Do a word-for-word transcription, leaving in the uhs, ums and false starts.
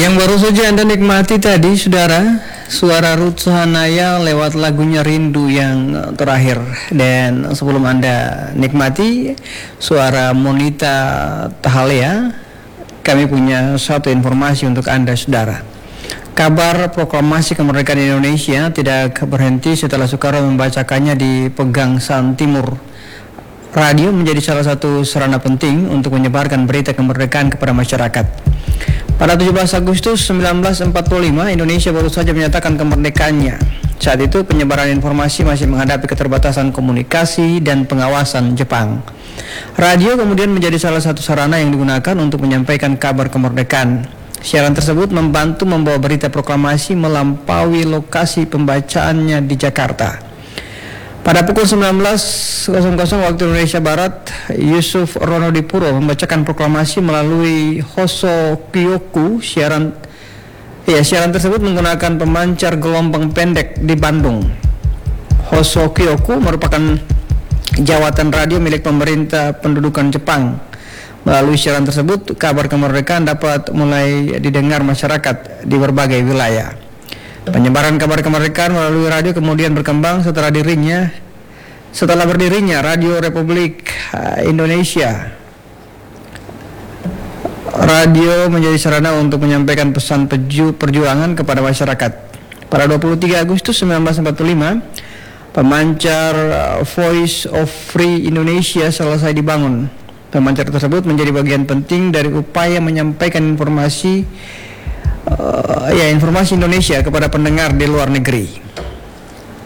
Yang baru saja Anda nikmati tadi, saudara, suara Ruth Sahanaya lewat lagunya Rindu yang terakhir. Dan sebelum Anda nikmati suara Monita Tahalea, kami punya satu informasi untuk Anda, saudara. Kabar proklamasi kemerdekaan Indonesia tidak berhenti setelah Soekarno membacakannya di Pegangsaan Timur. Radio menjadi salah satu sarana penting untuk menyebarkan berita kemerdekaan kepada masyarakat. Pada tujuh belas Agustus seribu sembilan ratus empat puluh lima, Indonesia baru saja menyatakan kemerdekaannya. Saat itu penyebaran informasi masih menghadapi keterbatasan komunikasi dan pengawasan Jepang. Radio kemudian menjadi salah satu sarana yang digunakan untuk menyampaikan kabar kemerdekaan. Siaran tersebut membantu membawa berita proklamasi melampaui lokasi pembacaannya di Jakarta. Pada pukul sembilan belas waktu Indonesia Barat, Yusuf Ronodipuro membacakan proklamasi melalui Hosokyoku. Siaran ya, siaran tersebut menggunakan pemancar gelombang pendek di Bandung. Hosokyoku merupakan jawatan radio milik pemerintah pendudukan Jepang. Melalui siaran tersebut, kabar kemerdekaan dapat mulai didengar masyarakat di berbagai wilayah. Penyebaran kabar kemerdekaan melalui radio kemudian berkembang setelah dirinya setelah berdirinya Radio Republik Indonesia. Radio menjadi sarana untuk menyampaikan pesan peju, perjuangan kepada masyarakat. Pada dua puluh tiga Agustus seribu sembilan ratus empat puluh lima, pemancar Voice of Free Indonesia selesai dibangun. Pemancar tersebut menjadi bagian penting dari upaya menyampaikan informasi Uh, ya informasi Indonesia kepada pendengar di luar negeri.